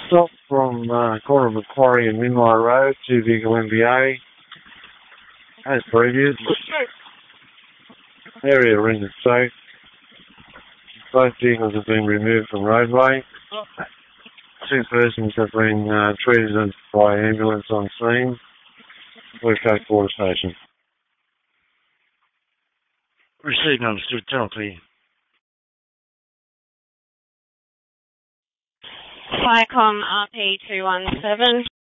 Stop from corner of Macquarie and Minmire Road to vehicle MVA. As previous. Area ring is safe. Both vehicles have been removed from roadway. 2 persons have been treated by ambulance on scene. Westcoast Border Station. Received, understood. Tell clear. Flycom RP217.